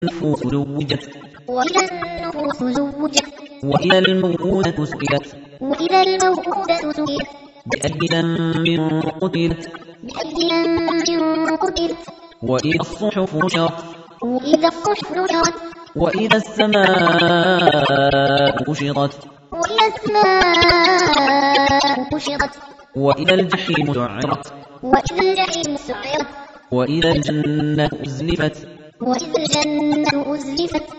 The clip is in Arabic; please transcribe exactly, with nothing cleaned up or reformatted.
النفوس زوجت وإذا النفوس زوجت وإذا الموءودة سئلت وإذا الموءودة سئلت بأي ذنب قتلت بأي ذنب قتلت وإذا الصحف نشرت وإذا الصحف نشرت وإذا السماء كشطت وإذا السماء كشطت وإذا الجحيم سعرت وإذا الجحيم سعرت وإذا الجنة أزلفت وإذا الجنة أزلفت